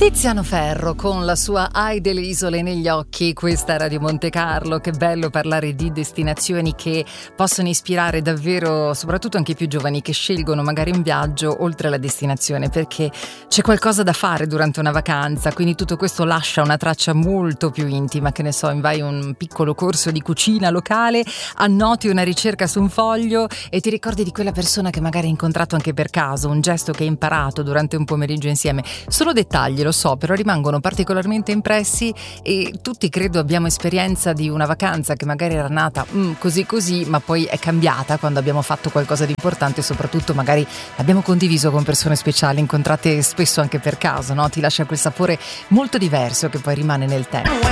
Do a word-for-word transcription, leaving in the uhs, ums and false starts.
Tiziano Ferro con la sua Hai delle isole negli occhi, questa è Radio Monte Carlo. Che bello parlare di destinazioni che possono ispirare davvero, soprattutto anche i più giovani che scelgono magari un viaggio oltre la destinazione, perché c'è qualcosa da fare durante una vacanza, quindi tutto questo lascia una traccia molto più intima. Che ne so, vai a un piccolo corso di cucina locale, annoti una ricerca su un foglio e ti ricordi di quella persona che magari hai incontrato anche per caso, un gesto che hai imparato durante un pomeriggio insieme. Solo dettagli, lo so, però rimangono particolarmente impressi e tutti credo abbiamo esperienza di una vacanza che magari era nata mm, così così, ma poi è cambiata quando abbiamo fatto qualcosa di importante e soprattutto magari l'abbiamo condiviso con persone speciali, incontrate spesso anche per caso, no? Ti lascia quel sapore molto diverso che poi rimane nel tempo.